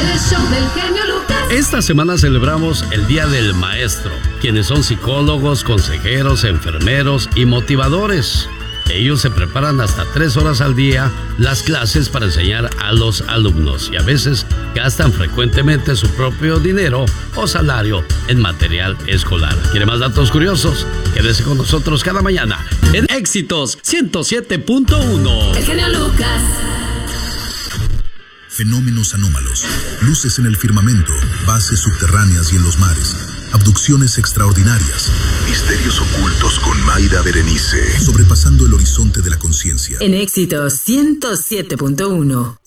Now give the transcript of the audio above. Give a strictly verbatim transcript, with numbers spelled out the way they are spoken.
El show del genio Lucas. Esta semana celebramos el Día del Maestro, quienes son psicólogos, consejeros, enfermeros y motivadores. Ellos se preparan hasta tres horas al día las clases para enseñar a los alumnos y a veces gastan frecuentemente su propio dinero o salario en material escolar. ¿Quiere más datos curiosos? Quédese con nosotros cada mañana en Éxitos ciento siete punto uno. El genio Lucas. Fenómenos anómalos, luces en el firmamento, bases subterráneas y en los mares, abducciones extraordinarias, misterios ocultos con Mayra Berenice, sobrepasando el horizonte de la conciencia. En Éxitos ciento siete punto uno.